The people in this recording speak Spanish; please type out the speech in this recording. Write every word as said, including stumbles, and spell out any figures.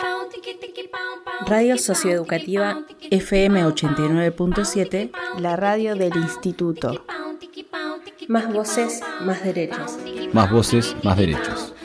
Radio Socioeducativa F M ochenta y nueve punto siete, la radio del Instituto. Más voces, más derechos. Más voces, más derechos.